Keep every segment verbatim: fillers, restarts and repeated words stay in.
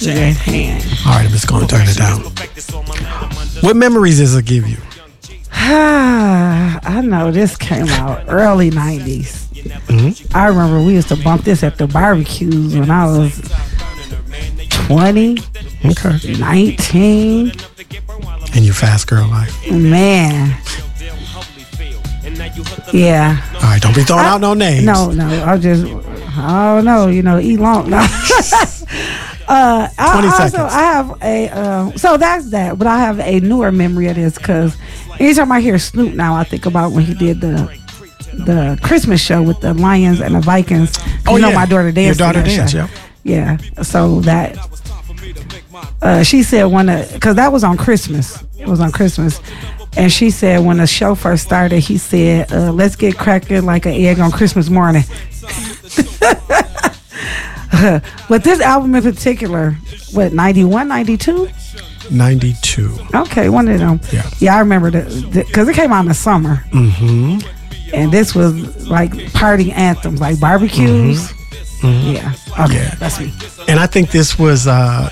That hand. All right, I'm just going to turn it down. What memories does it give you? I know this came out early nineties. Mm-hmm. I remember we used to bump this at the barbecues when I was twenty, okay, nineteen. In your fast girl life. Man. Yeah. All right, don't be throwing I, out no names. No, no. I'll just, I don't know, you know, eat long. No. uh, twenty I, seconds. Also, I have a, uh, so that's that, but I have a newer memory of this because anytime I hear Snoop now, I think about when he did the the Christmas show with the Lions and the Vikings. Oh, you know, yeah. my daughter danced. Your daughter danced, yeah. Yeah. So that, uh, she said when, because that was on Christmas. It was on Christmas. And she said when the show first started, he said, uh, let's get cracking like an egg on Christmas morning. But this album in particular, what, ninety-one, ninety-two? ninety-two. Okay, one of them. Yeah. Yeah, I remember that because it came out in the summer. Mm-hmm. And this was like party anthems, like barbecues. Mm-hmm. Mm-hmm. Yeah. Okay, yeah. That's me. And I think this was, uh,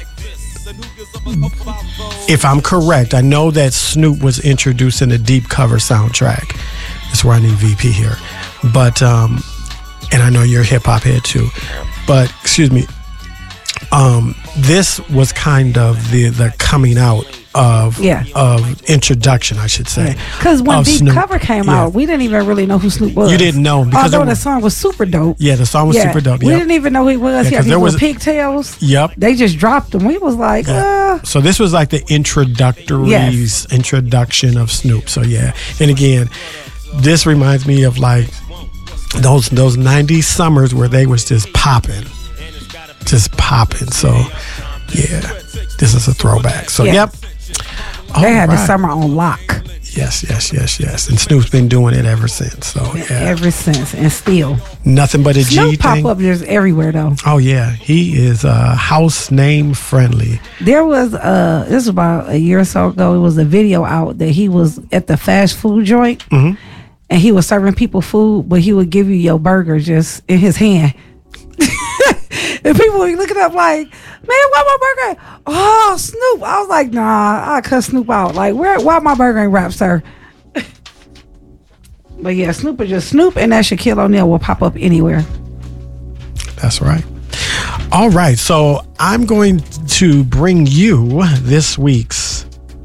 if I'm correct, I know that Snoop was introduced in the Deep Cover soundtrack. That's where I need V P here. But, um, and I know you're a hip hop head too. But, excuse me, um, this was kind of the, the coming out of yeah. of introduction, I should say. Because when Deep Snoop. Cover came yeah. out, we didn't even really know who Snoop was. You didn't know because although the song was super dope. Yeah, the song was yeah. super dope. We yep. didn't even know who he was. Yeah, he had these there was, little pigtails. Yep. They just dropped him. We was like, yeah. uh. So this was like the introductory yes. introduction of Snoop. So yeah, and again, this reminds me of like those those nineties summers where they was just popping, just popping. So yeah, this is a throwback. So yeah. yep. They All had right. the summer on lock. Yes, yes, yes, yes. And Snoop's been doing it ever since. So yeah, ever since, and still nothing but a Snoop G pop thing. up just everywhere though. Oh yeah, he is uh, house name friendly. There was uh, this was about a year or so ago. It was a video out that he was at the fast food joint, mm-hmm. and he was serving people food, but he would give you your burger just in his hand. And people were looking up like, man, why my burger? Oh, Snoop. I was like, nah, I cut Snoop out. Like, where? Why my burger ain't wrapped, sir? But yeah, Snoop is just Snoop, and that Shaquille O'Neal will pop up anywhere. That's right. All right, so I'm going to bring you this week's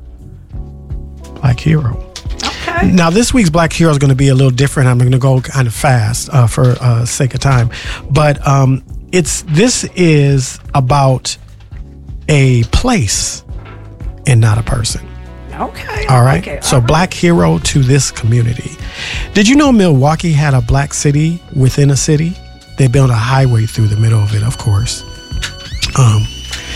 Black Hero. Okay. Now, this week's Black Hero is going to be a little different. I'm going to go kind of fast uh, for uh, sake of time, but um, it's this is about a place and not a person. Okay. All right. Okay, so, all right. Black Hero to this community. Did you know Milwaukee had a black city within a city? They built a highway through the middle of it, of course. Um,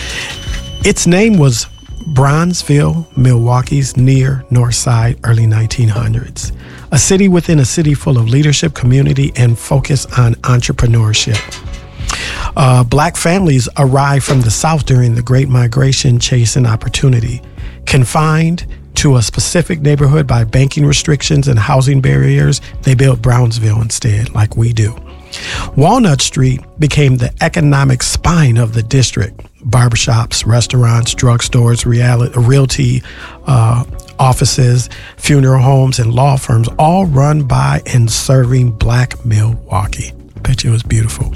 its name was Bronzeville, Milwaukee's near North Side, early nineteen hundreds. A city within a city full of leadership, community, and focus on entrepreneurship. Uh, black families arrived from the South during the Great Migration, chasing opportunity. Confined to a specific neighborhood by banking restrictions and housing barriers, they built Brownsville instead, like we do. Walnut Street became the economic spine of the district. Barbershops, restaurants, drugstores, reality, realty uh, offices, funeral homes, and law firms, all run by and serving Black Milwaukee. I bet you it was beautiful.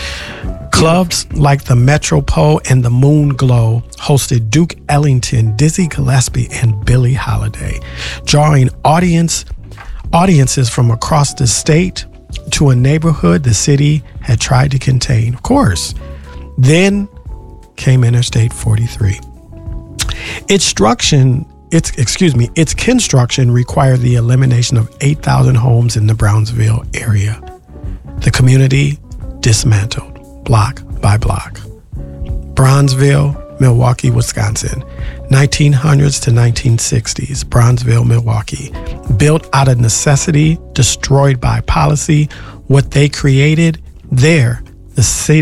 Clubs like the Metropole and the Moon Glow hosted Duke Ellington, Dizzy Gillespie, and Billie Holiday, drawing audience audiences from across the state to a neighborhood the city had tried to contain. Of course, then came Interstate forty-three. Its structure, its excuse me, its construction required the elimination of eight thousand homes in the Brownsville area. The community dismantled, block by block. Bronzeville, Milwaukee, Wisconsin, nineteen hundreds to nineteen sixties. Bronzeville, Milwaukee, built out of necessity, destroyed by policy. What they created there, the city